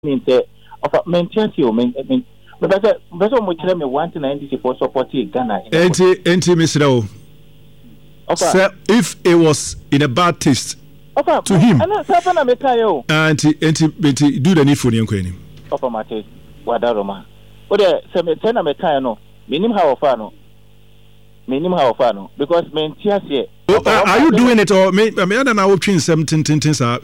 mean say of maintain you but mo tell me want to for support Ghana. Enti Mr. Sir, if it was in a bad taste to him, and do the need for the Ukraine. Of Mate, Wadaroma. But the Semetana Metano, minim how fano. Because maintain here. Are you doing it or me? I mean, I will change 17 things. Of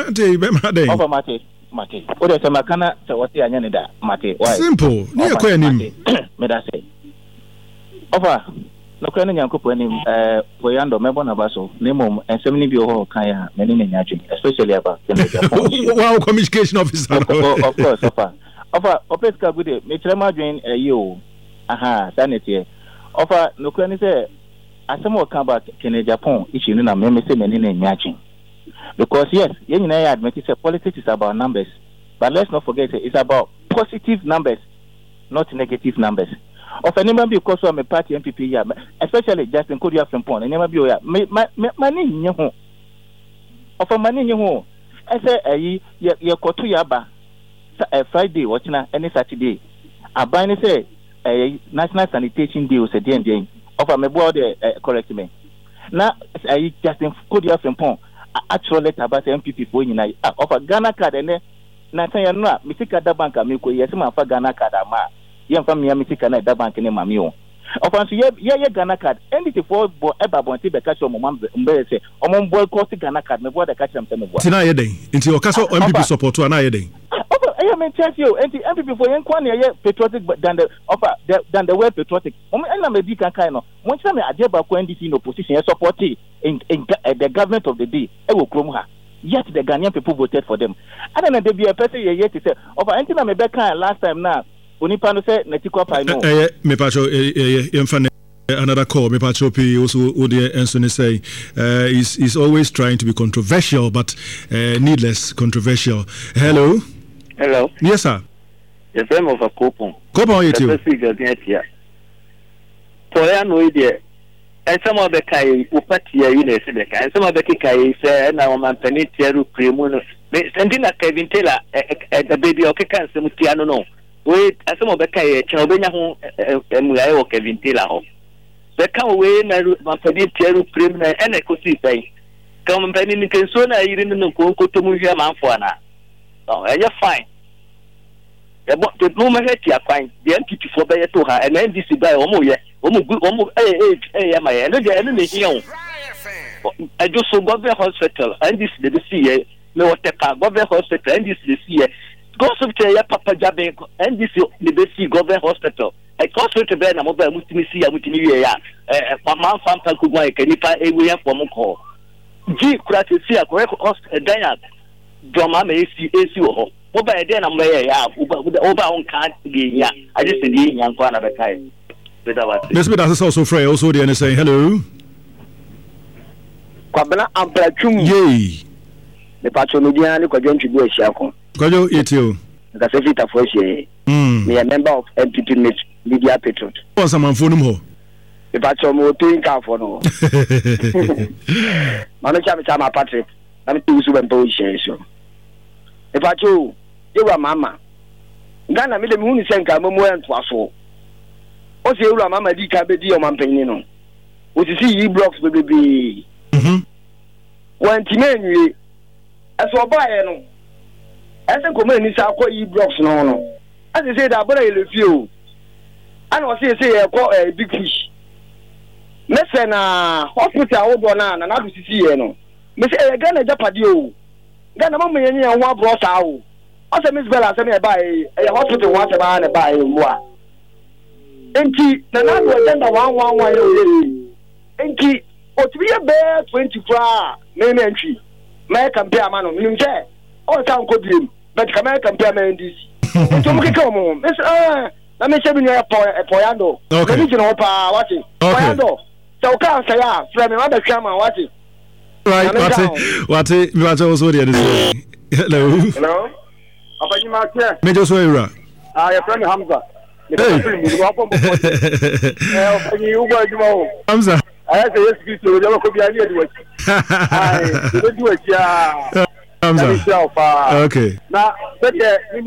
Mate. What is a Macana? So what's the Anyanida? Mate, why? Simple. Near Quenim. Medase. Offer. No Quenin Yankoponim, Poyando, Mebon Abaso, Nemo, and 70 Bio Kaya, many especially about wow, communication officer. Of course, offer Opesca good, Mitrema drain a you. Aha, sanity. Offer no Quenin say, as some more come back, Kenya Japan, issue in a memory, many matching. Because yes, you know, I admit it's politics is about numbers, but let's not forget it's about positive numbers, not negative numbers. Of any member because I'm a party MPP, yeah, especially Justin Kodia from Pond, and never be money in your home. Of a money in your home. I say, your Kotuyaba, a Friday, watching any Saturday. I buy say a national sanitation deal, said the of a board, correct me. Now, I Justin Kodia from Pond. Actual letter about MPP for you of a Ghana card and then Natayana, Missika da Banka, Miko, yes, my Ghana card, young family, Missika, da Bank in Mamio. Of course, Ghana card, anything for Eba Bonti, the catch of Mumba, say, or Mumbo cost Ghana card, my boy, the catch them. Tonight, into your castle MPP support to another day. I mean, tell you, MPP for Yanquania, patriotic than the word patriotic. I'm a big kind of one time I did about NDC in opposition, support in the government of the day. I will clone her. Yet the Ghanaian people voted for them. I don't know, there be a person yet to say, of anything I'm a back last time now. Unipano said, Netiko Pino. Me pacho, another call, me pacho P also Ode Anthony say, is always trying to be controversial, but needless controversial. Hello. Hello. Yes, sir. The frame of a coupon. Coupon, you too. Poyano idea. And some of the Kai, Upatia, and some of the Kai say, now I'm Penitiaru Primuno. Sending a Kevin Taylor at the baby of Kakan Samutiano. No. Wait, as some of the Kai, Chabina, and Mulayo Kevin Taylor. The come away, my Penitiaru Primuno, and I could see say, come Penny Kinsona, you didn't know Kotomuja Manfuana. Oh, and you're fine. The moment you're fine, the MPP for Bayer to her, and then this is by Omo, I just saw Government Hospital, and this is the CA, no Government Hospital, and this is the CA. Hospital, Papa Jabe, and this is the BC Government Hospital. I consulted Ben, I'm over Mutimisia, Mutinia, Mama Fampa Kuba, Kanipa, a way for Moko. G. Cratisia, correct hospital, Diana, Drama, AC, what by then I'm over on card again. I just said, young one of a time. Miss Midas is also free, also the saying hello. Kwabena Amplachum, yay. The Patronian, Quajon to go a shackle. Quajo, it you. That's a fit of Foshi. Me a member of MPP Media Patriot. What's a man for no? The Patron doing car for no. Manachama Patrick, I'm too soon and position. The Patro, you are Mamma. Ghana made the moon send Camomo and Twasso. What's your Mamma di Cabedi or Mampenino? What you see, blocks will be. When Timenu, as for Bayano, as a community, I'll call you blocks no. As I said, I better refuse. I don't say I call a big fish. Listen, hospital, and I will see you. Miss Ghana Japadio. Ghana Mamma and one brought out. Also, Miss Bella sent me a buy a hospital once a man buy more. Enki na na do agenda 111 yo enki o to be a bear 24 me mentry me compare man no nje o ta nko biem but can I compare me this to mo keka mo me na me shebi no poyando me ji no pa wati poyando so ka say ya from me ma be hwa ma wati right wati me wa also there this hello Afanyi ma ke me just so ira your friend Hamza. Hamza. I say yes, Christo. You go be here. Hamza. Okay. Now,